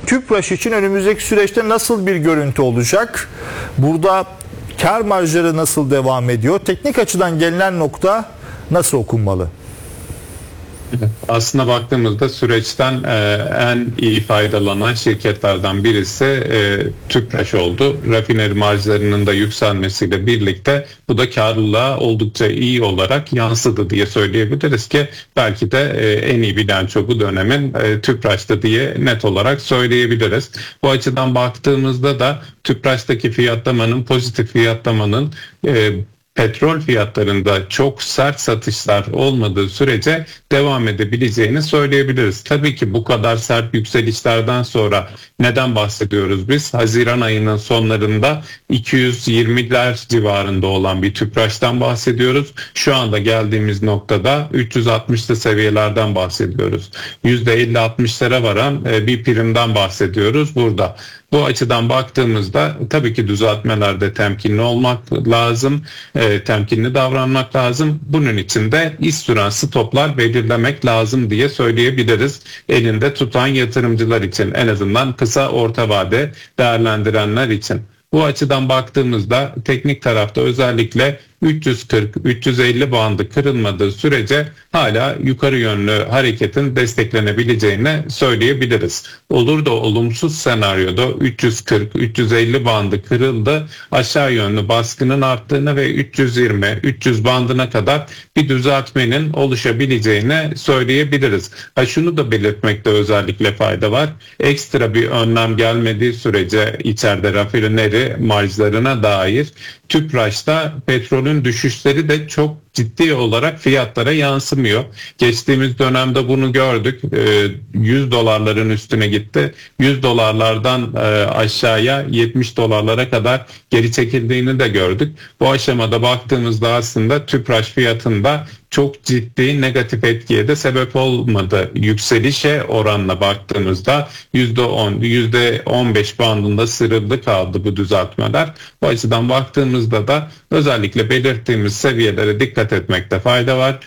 Tüpraş için önümüzdeki süreçte nasıl bir görüntü olacak? Burada kar marjları nasıl devam ediyor? Teknik açıdan gelinen nokta nasıl okunmalı? Aslında baktığımızda süreçten en iyi faydalanan şirketlerden birisi Tüpraş oldu. Rafineri marjlarının da yükselmesiyle birlikte bu da karlılığa oldukça iyi olarak yansıdı diye söyleyebiliriz ki belki de en iyi bilanço bu dönemin Tüpraş'ta diye net olarak söyleyebiliriz. Bu açıdan baktığımızda da Tüpraş'taki fiyatlamanın, pozitif fiyatlamanın petrol fiyatlarında çok sert satışlar olmadığı sürece devam edebileceğini söyleyebiliriz. Tabii ki bu kadar sert yükselişlerden sonra neden bahsediyoruz biz? Haziran ayının sonlarında 220'ler civarında olan bir Tüpraş'tan bahsediyoruz. Şu anda geldiğimiz noktada 360'lı seviyelerden bahsediyoruz. %50-60'lara varan bir primden bahsediyoruz burada. Bu açıdan baktığımızda tabii ki düzeltmelerde temkinli olmak lazım, temkinli davranmak lazım. Bunun için de iş süren stoplar belirlemek lazım diye söyleyebiliriz. Elinde tutan yatırımcılar için, en azından kısa orta vade değerlendirenler için. Bu açıdan baktığımızda teknik tarafta özellikle 340-350 bandı kırılmadığı sürece hala yukarı yönlü hareketin desteklenebileceğini söyleyebiliriz. Olur da olumsuz senaryoda 340-350 bandı kırıldı, aşağı yönlü baskının arttığını ve 320-300 bandına kadar bir düzeltmenin oluşabileceğini söyleyebiliriz. Şunu da belirtmekte özellikle fayda var. Ekstra bir önlem gelmediği sürece içeride rafineri marjlarına dair Tüpraş'ta petrolün düşüşleri de çok ciddi olarak fiyatlara yansımıyor. Geçtiğimiz dönemde bunu gördük. 100 dolarların üstüne gitti. 100 dolarlardan aşağıya 70 dolarlara kadar geri çekildiğini de gördük. Bu aşamada baktığımızda aslında Tüpraş fiyatında çok ciddi negatif etkiye de sebep olmadı. Yükselişe oranla baktığımızda %10, %15 bandında sırıldı kaldı bu düzeltmeler. Bu açıdan baktığımızda da özellikle belirttiğimiz seviyelere dikkat etmekte fayda var.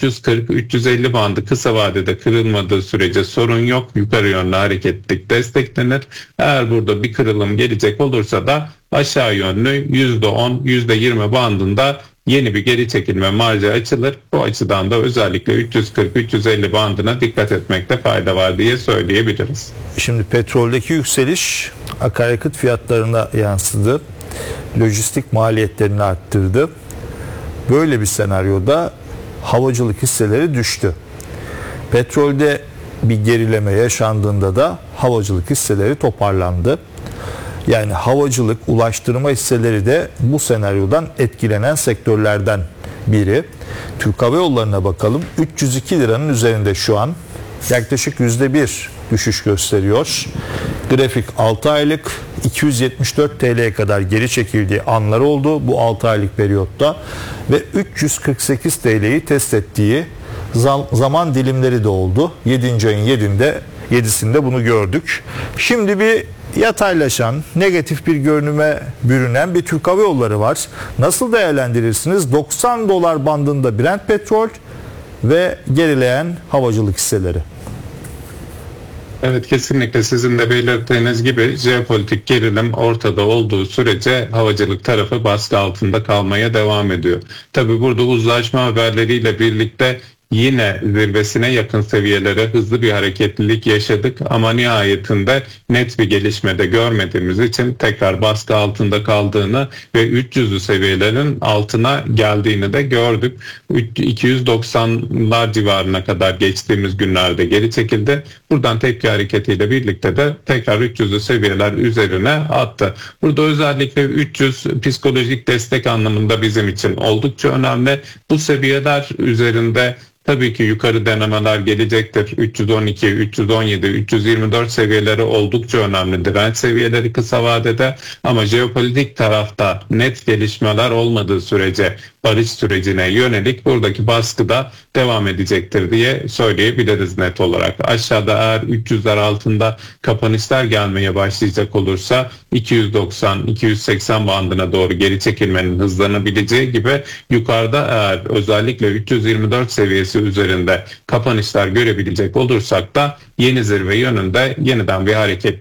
340-350 bandı kısa vadede kırılmadığı sürece sorun yok. Yukarı yönlü hareketlilik desteklenir. Eğer burada bir kırılım gelecek olursa da aşağı yönlü %10, %20 bandında yeni bir geri çekilme marjı açılır. Bu açıdan da özellikle 340-350 bandına dikkat etmekte fayda var diye söyleyebiliriz. Şimdi petroldeki yükseliş akaryakıt fiyatlarına yansıdı. Lojistik maliyetlerini arttırdı. Böyle bir senaryoda havacılık hisseleri düştü. Petrolde bir gerileme yaşandığında da havacılık hisseleri toparlandı. Yani havacılık, ulaştırma hisseleri de bu senaryodan etkilenen sektörlerden biri. Türk Hava Yolları'na bakalım. 302 liranın üzerinde şu an. Yaklaşık %1 düşüş gösteriyor. Grafik 6 aylık 274 TL'ye kadar geri çekildiği anlar oldu bu 6 aylık periyotta ve 348 TL'yi test ettiği zaman dilimleri de oldu. 7. ayın 7'sinde bunu gördük. Şimdi bir yataylaşan, negatif bir görünüme bürünen bir Türk Hava Yolları var. Nasıl değerlendirirsiniz? 90 dolar bandında Brent petrol ve gerileyen havacılık hisseleri. Evet, kesinlikle sizin de belirttiğiniz gibi jeopolitik gerilim ortada olduğu sürece havacılık tarafı baskı altında kalmaya devam ediyor. Tabii burada uzlaşma haberleriyle birlikte yine zirvesine yakın seviyelere hızlı bir hareketlilik yaşadık ama nihayetinde net bir gelişme de görmediğimiz için tekrar baskı altında kaldığını ve 300'lü seviyelerin altına geldiğini de gördük. 290'lar civarına kadar geçtiğimiz günlerde geri çekildi. Buradan tepki hareketiyle birlikte de tekrar 300'lü seviyeler üzerine attı. Burada özellikle 300 psikolojik destek anlamında bizim için oldukça önemli. Bu seviyeler üzerinde tabii ki yukarı denemeler gelecektir. 312, 317, 324 seviyeleri oldukça önemli direnç seviyeleri kısa vadede ama jeopolitik tarafta net gelişmeler olmadığı sürece barış sürecine yönelik buradaki baskı da devam edecektir diye söyleyebiliriz net olarak. Aşağıda eğer 300'ler altında kapanışlar gelmeye başlayacak olursa 290-280 bandına doğru geri çekilmenin hızlanabileceği gibi yukarıda eğer özellikle 324 seviyesi üzerinde kapanışlar görebilecek olursak da yeni zirve yönünde yeniden bir hareket